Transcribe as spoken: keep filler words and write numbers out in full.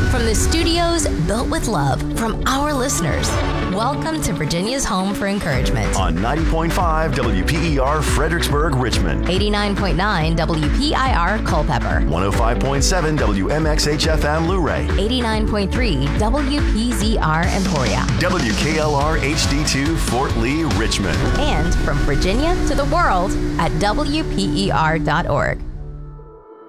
From the studios built with love from our listeners, welcome to Virginia's home for encouragement. On ninety point five W P E R Fredericksburg, Richmond. eighty-nine point nine W P I R Culpeper. one oh five point seven W M X H F M Luray. eighty-nine point three W P Z R Emporia. W K L R H D two Fort Lee, Richmond. And from Virginia to the world at W P E R dot org.